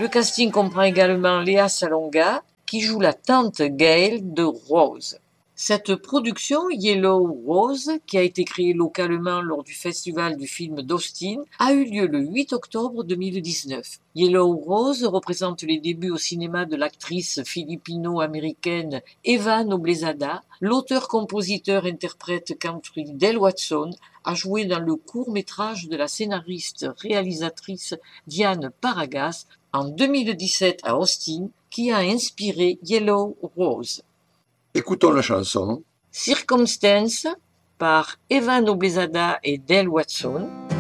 Le casting comprend également Léa Salonga, qui joue la tante Gail de Rose. Cette production, Yellow Rose, qui a été créée localement lors du festival du film d'Austin, a eu lieu le 8 octobre 2019. Yellow Rose représente les débuts au cinéma de l'actrice philippino-américaine Eva Noblezada. L'auteur-compositeur-interprète country Del Watson a joué dans le court-métrage de la scénariste-réalisatrice Diane Paragas en 2017 à Austin, qui a inspiré Yellow Rose. Écoutons la chanson. Circumstance par Eva Noblezada et Del Watson.